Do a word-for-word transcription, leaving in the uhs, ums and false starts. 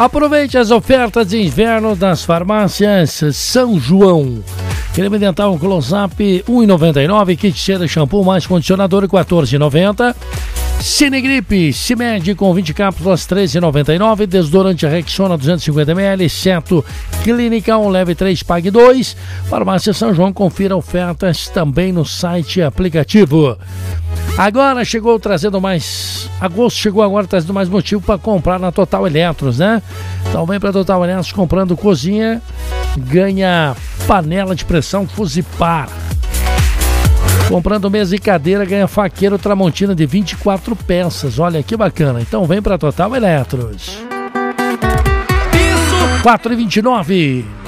Aproveite as ofertas de inverno das farmácias São João. Creme dental Close-Up um real e noventa e nove centavos, kit cheiro shampoo mais condicionador quatorze reais e noventa centavos. Cinegripe, Cimed com vinte cápsulas treze reais e noventa e nove centavos. Desodorante Rexona duzentos e cinquenta mililitros, Seto Clínica um leve três, pague dois. Farmácia São João, confira ofertas também no site e aplicativo. Agora chegou trazendo mais... Agosto chegou agora trazendo mais motivo para comprar na Total Eletros, né? Então vem para Total Eletros comprando cozinha, ganha panela de pressão Fusipar. Comprando mesa e cadeira, ganha faqueiro Tramontina de vinte e quatro peças. Olha que bacana. Então vem para Total Eletros. Isso! quatro e vinte e nove.